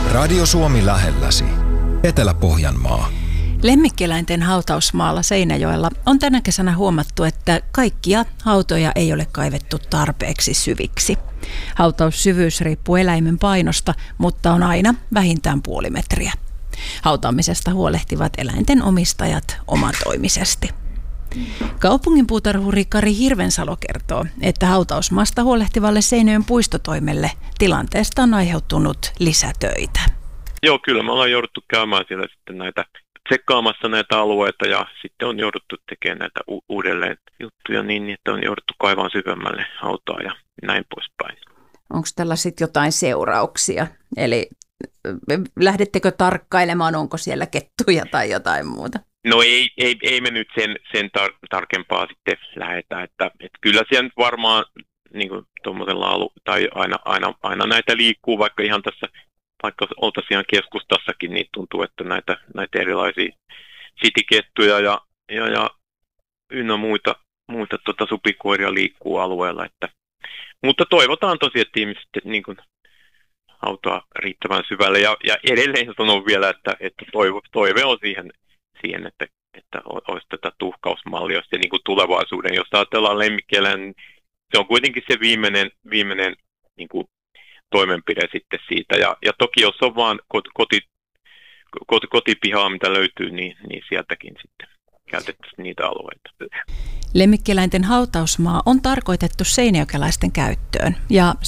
Radio Suomi lähelläsi. Etelä-Pohjanmaa. Lemmikkieläinten hautausmaalla Seinäjoella on tänä kesänä huomattu, että kaikkia hautoja ei ole kaivettu tarpeeksi syviksi. Hautaussyvyys riippuu eläimen painosta, mutta on aina vähintään puoli metriä. Hautaamisesta huolehtivat eläinten omistajat omatoimisesti. Kaupungin puutarhuri Kari Hirvensalo kertoo, että hautausmaasta huolehtivalle Seinäjoen puistotoimelle tilanteesta on aiheutunut lisätöitä. Joo, kyllä me ollaan jouduttu käymään siellä sitten tsekkaamassa näitä alueita ja sitten on jouduttu tekemään näitä uudelleen juttuja niin, että on jouduttu kaivaan syvemmälle hautaa ja näin poispäin. Onko tällä sitten jotain seurauksia? Eli lähdettekö tarkkailemaan, onko siellä kettuja tai jotain muuta? No ei me nyt sen tarkempaa sitten lähdetä, että kyllä siellä nyt varmaan niin kuin tuommoisella tai aina näitä liikkuu, vaikka ihan tässä, vaikka oltaisiin ihan keskustassakin, niin tuntuu, että näitä erilaisia sitikettuja ja ynnä muita supikoiria liikkuu alueella, mutta toivotaan tosiaan, että ihmiset niin kuin hautaa riittävän syvälle ja edelleen sanon vielä, että toive on siihen, että olisi tätä tuhkausmallia ja niin kuin tulevaisuuden. Jos ajatellaan lemmikkieläin, niin se on kuitenkin se viimeinen niin kuin toimenpide sitten siitä. Ja toki jos on vaan kotipihaa, mitä löytyy, niin sieltäkin sitten käytettäisiin niitä alueita. Lemmikkieläinten hautausmaa on tarkoitettu seinäjokelaisten käyttöön ja